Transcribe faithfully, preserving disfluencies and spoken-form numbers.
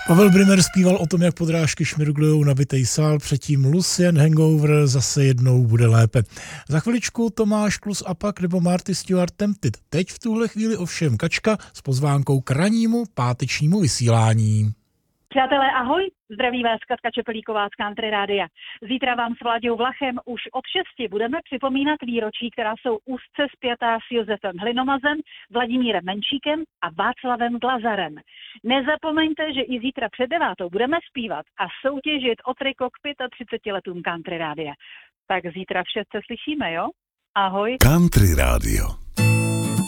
Pavel Brimmer zpíval o tom, jak podrážky šmirglujou nabitej sál, předtím Lucien Hangover, zase jednou bude lépe. Za chviličku Tomáš Klus a pak nebo Marty Stewart Tempted. Teď v tuhle chvíli ovšem Kačka s pozvánkou k rannímu pátečnímu vysílání. Přátelé, ahoj, zdraví vás Katka Čepelíková z Country Rádia. Zítra vám s Vláďou Vlachem už od šesti budeme připomínat výročí, která jsou úzce spjatá s Josefem Hlinomazem, Vladimírem Menšíkem a Václavem Glazarem. Nezapomeňte, že i zítra před devátou budeme zpívat a soutěžit o triko k třiceti pěti letům Country Rádia. Tak zítra v šest se slyšíme, jo? Ahoj. Country Rádio.